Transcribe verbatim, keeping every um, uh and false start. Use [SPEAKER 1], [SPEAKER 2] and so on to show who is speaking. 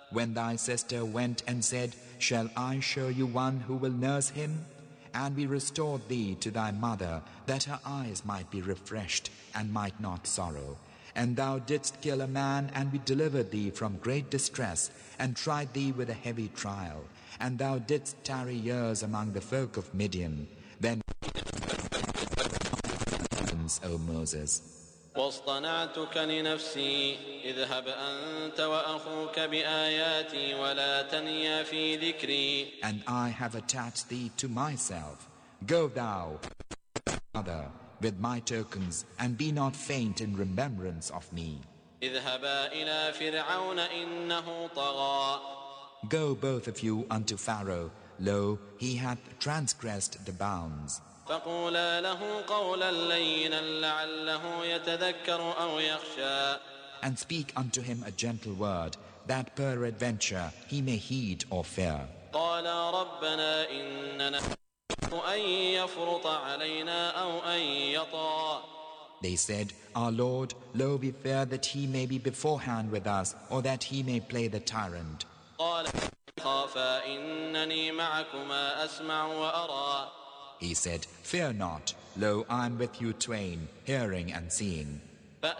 [SPEAKER 1] When thy sister went and said, Shall I show you one who will nurse him? And we restored thee to thy mother, that her eyes might be refreshed and might not sorrow. And thou didst kill a man, and we delivered thee from great distress, and tried thee with a heavy trial. And thou didst tarry years among the folk of Midian. Then, O Moses,
[SPEAKER 2] واصطنعتك لنفسي اذهب أنت وأخوك بآياتي ولا تنيا في ذكري.
[SPEAKER 1] And I have attached thee to myself. Go thou, mother, with my tokens, and be not faint in remembrance of me.
[SPEAKER 2] اذهبا إلى فرعون إنه طغى.
[SPEAKER 1] Go both of you unto Pharaoh. Lo, he hath transgressed the bounds.
[SPEAKER 2] فقولا له قولا لينا لعله يتذكر أو يخشى.
[SPEAKER 1] And speak unto him a gentle word, that peradventure he may heed or fear.
[SPEAKER 2] قالا ربنا إننا أن يفرط علينا أو أن يطغى.
[SPEAKER 1] They said, Our Lord, lo, we fear that he may be beforehand with us, or that he may play the tyrant.
[SPEAKER 2] قال خافا إنني معكما أسمع وأرى.
[SPEAKER 1] He said, Fear not, lo, I am with you twain, hearing and seeing.